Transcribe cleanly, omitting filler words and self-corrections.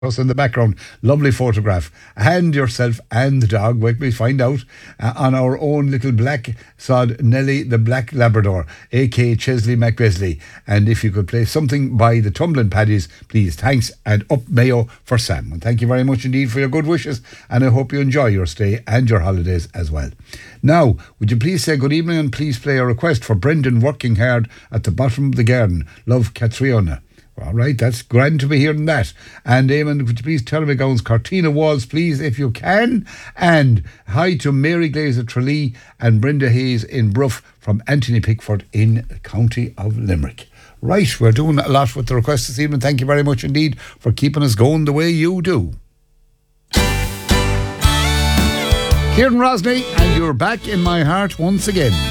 us in the background. Lovely photograph. And yourself and the dog, wait we find out, on our own little black sod Nelly the Black Labrador, aka Chesley McBesley. And if you could play something by the Tumbling Paddies, please. Thanks, and up Mayo for Sam. And thank you very much indeed for your good wishes, and I hope you enjoy your stay and your holidays as well. Now, would you please say good evening and please play a request for Brendan working hard at the bottom of the garden. Love, Catriona. All right, that's grand to be hearing that. And Eamon, could you please tell me Gowns Cortina Walls, please, if you can. And hi to Mary Glazer Tralee and Brenda Hayes in Bruff from Anthony Pickford in the county of Limerick. Right, we're doing a lot with the requests this evening. Thank you very much indeed for keeping us going the way you do. Kieran Rosney, and you're back in my heart once again.